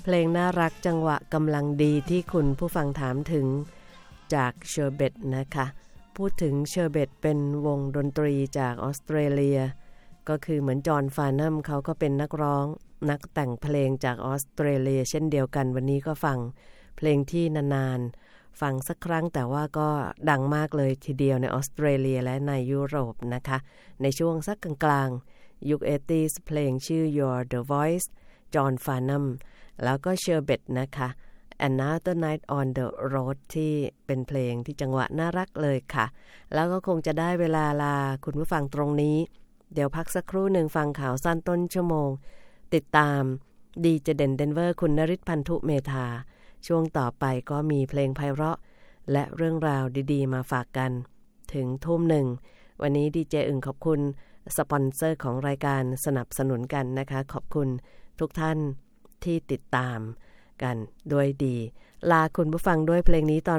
ลงน่ารักจังหวะกำลังดีที่คุณผู้ฟังถามถึงจากเชอร์เบตนะคะพูดถึงเชอร์เบตเป็นวงดนตรีจากออสเตรเลียก็คือเหมือนจอห์นฟานัมเขาก็เป็นนักร้องนักแต่งเพลงจากออสเตรเลียเช่นเดียวกันวันนี้ก็ฟังเพลงที่นานๆฟังสักครั้งแต่ว่าก็ดังมากเลยทีเดียวในออสเตรเลียและในยุโรปนะคะในช่วงสักกลางๆยุค 80s เพลงชื่อ You're the Voice จอห์นฟานัมแล้วก็เชอร์เบตนะคะ Another Night on the Road ที่เป็นเพลงที่จังหวะน่ารักเลยค่ะแล้วก็คงจะได้เวลาลาคุณผู้ฟังตรงนี้เดี๋ยวพักสักครู่หนึ่งฟังข่าวสั้นต้นชั่วโมงติดตามดีเจเด่นเดนเวอร์คุณนฤทธิ์พันธุเมธาช่วงต่อไปก็มีเพลงไพเราะและเรื่องราวดีๆมาฝากกันถึงทุ่มหนึ่งวันนี้ดีเจอึ่งขอบคุณสปอนเซอร์ของรายการสนับสนุนกันนะคะขอบคุณทุกท่านที่ติดตามกันด้วยดีลาคุณผู้ฟังด้วยเพลงนี้ตอน